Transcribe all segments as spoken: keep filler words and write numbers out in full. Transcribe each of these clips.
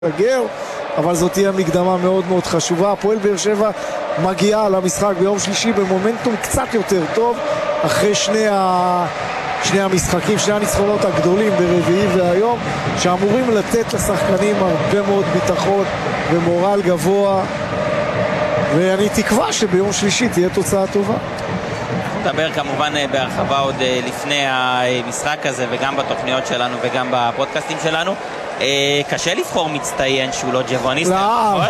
גר, אבל זאת תהיה מקדמה מאוד מאוד חשובה. הפועל באר שבע מגיעה למשחק ביום שלישי במומנטום קצת יותר טוב אחרי שני, ה... שני המשחקים, שני הניצחונות הגדולים ברביעי והיום, שאמורים לתת לשחקנים הרבה מאוד ביטחון ומורל גבוה, ואני תקווה שביום שלישי תהיה תוצאה טובה. נדבר כמובן בהרחבה עוד לפני המשחק הזה וגם בתוכניות שלנו וגם בפודקאסטים שלנו. קשה לבחור מצטיין שהוא לא ג'בוניסט. לא,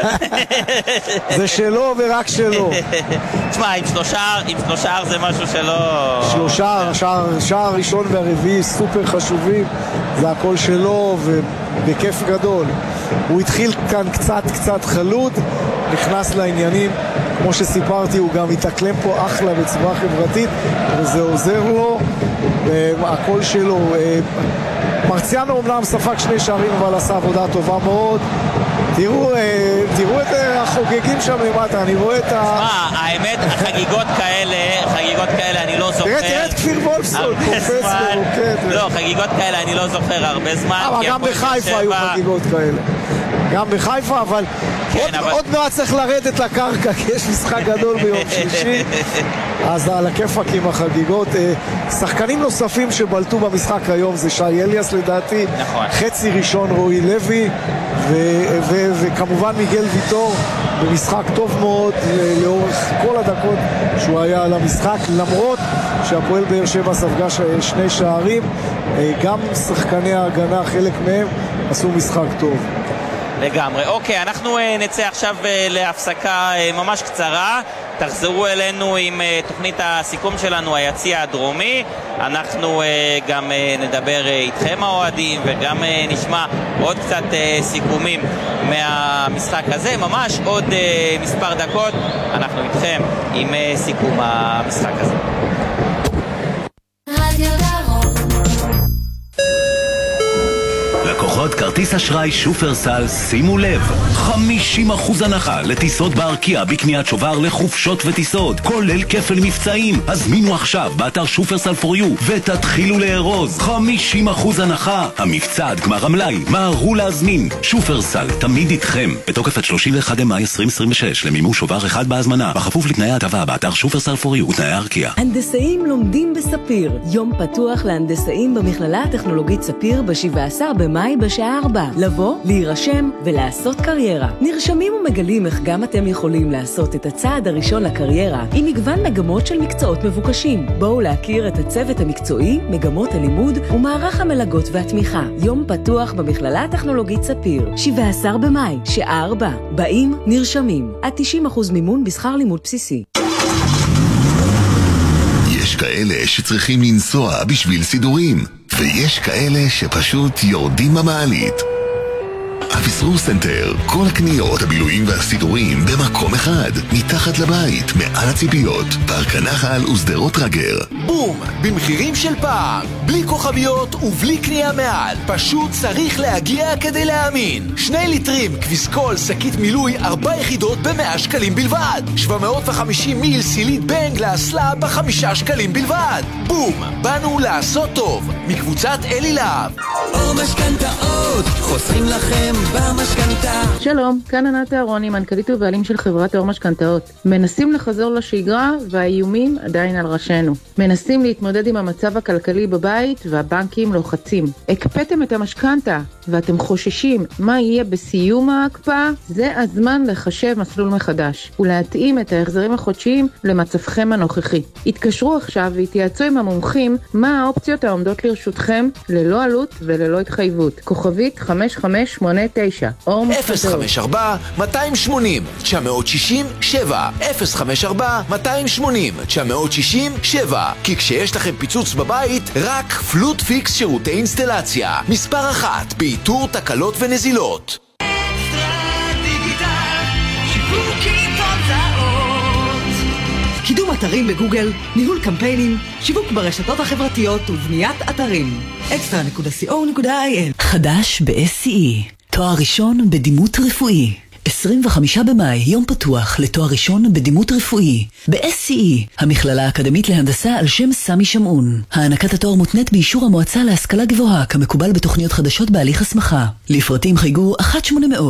זה שלו ורק שלו. תשמע, עם שלושה זה משהו שלא... שלושה, שער ראשון והרביעי סופר חשובים, זה הכל שלו ובכיף גדול. הוא התחיל כאן קצת קצת חלוד, נכנס לעניינים, כמו שסיפרתי, הוא גם התאקלם פה אחלה בצורה חברתית, וזה עוזר לו, הכל שלו. מרציאנו אומנם ספק שני שערים, אבל עשה עבודה טובה מאוד. תראו, תראו את החוגגים שם למטה, אני רואה את ה... מה, האמת, חגיגות כאלה, חגיגות כאלה אני לא זוכר. תראה, תראה את כפיר וולפסון, קופץ ורוקד. לא, חגיגות כאלה אני לא זוכר הרבה זמן. אבל גם בחיפה היו חגיגות כאלה. גם בחיפה, אבל עוד מעט צריך לרדת לקרקע, כי יש משחק גדול ביום שלישי. אז על הכיפק עם החגיגות. שחקנים נוספים שבלטו במשחק היום זה שי אליאס לדעתי, חצי ראשון רועי לוי, וכמובן מיגל ויטור במשחק טוב מאוד לאורך כל הדקות שהוא היה על המשחק, למרות שהפועל באר שבע ספגה שני שערים. גם שחקני ההגנה, חלק מהם עשו משחק טוב לגמרי. אוקיי, אנחנו נצא עכשיו להפסקה ממש קצרה. תחזרו אלינו עם תוכנית הסיכום שלנו, היציע הדרומי. אנחנו גם נדבר איתכם האוהדים וגם נשמע עוד קצת סיכומים מהמשחק הזה. ממש עוד מספר דקות אנחנו איתכם עם סיכום המשחק הזה. לקוחות כרטיס אשראי שופרסל, שימו לב, חמישים אחוז הנחה לטיסות בארקיע בקניית שובר לחופשות וטיסות, כולל כפל מבצעים. הזמינו עכשיו באתר שופרסל פור יו ותתחילו לארוז. חמישים אחוז הנחה, המבצע עד גמר המלאי, מהרו להזמין. שופרסל, תמיד איתכם. בתוקף עד שלושים ואחד במאי עשרים עשרים ושש, למימוש שובר אחד בהזמנה, בכפוף לתנאי ההטבה באתר שופרסל פור יו ותנאי הארקיע. הנדסאים לומדים בספיר, יום פתוח להנדסאים במכללה הטכנולוגית ספיר ב-שבעה עשר במאי בשעה ארבע. לבוא, להירשם ולעשות קריירה. נרשמים ומגלים איך גם אתם יכולים לעשות את הצעד הראשון לקריירה עם מגוון מגמות של מקצועות מבוקשים. בואו להכיר את הצוות המקצועי, מגמות הלימוד ומערך המלגות והתמיכה. יום פתוח במכללה הטכנולוגית ספיר, שבעה עשר במאי, שעה ארבע. באים, נרשמים. עד תשעים אחוז מימון בשכר לימוד בסיסי. יש כאלה שצריכים לנסוע בשביל סידורים, ויש כאלה שפשוט יורדים במעלית. אביסרור סנטר, כל הקניות, הבילויים והסידורים במקום אחד, מתחת לבית, מעל הציפיות, פארק הנחל ושדרות רגר. בום! במחירים של פעם, בלי כוכביות ובלי קנייה מעל, פשוט צריך להגיע כדי להאמין. שני ליטרים כביסקול שקית מילוי ארבע יחידות במאה שקלים בלבד, שבע מאות וחמישים מיל סילית בנג לאסלה בחמישה שקלים בלבד. בום! באנו לעשות טוב, מקבוצת אלי להב. או משכנתאות, חוסכים לכם במשכנתה. שלום, כאן ענת אהרוני, מנכ"לית ובעלים של חברת אור משכנתאות. מנסים לחזור לשגרה והאיומים עדיין על ראשנו. מנסים להתמודד עם המצב הכלכלי בבית והבנקים לוחצים. הקפאתם את המשכנתה ואתם חוששים מה יהיה בסיום ההקפאה? זה הזמן לחשב מסלול מחדש ולהתאים את ההחזרים החודשיים למצבכם הנוכחי. התקשרו עכשיו והתייעצו עם המומחים מה האופציות העומדות לרשותכם ללא עלות וללא התחייבות. כוכבית חמש חמש שמונה תשע. אפס חמש ארבע מאתיים שמונים תשע שש שבע אפס חמש ארבע מאתיים שמונים תשע שש שבע. כי כשיש לכם פיצוץ בבית, רק פלוט פיקס שירותי אינסטלציה. מספר אחת באיתור תקלות ונזילות. קידום אתרים בגוגל, ניהול קמפיינים, שיווק ברשתות החברתיות ובניית אתרים. אקסטרה נקודה סי או נקודה איי אל. חדש ב-אס סי אי, תואר ראשון בדימות רפואי. עשרים וחמישה במאי, יום פתוח לתואר ראשון בדימות רפואי. ב-אס סי אי, המכללה האקדמית להנדסה על שם סמי שמעון. הענקת התואר מותנית באישור המועצה להשכלה גבוהה, כמקובל בתוכניות חדשות בהליך הסמכה. לפרטים חייגו אחת שמונה מאות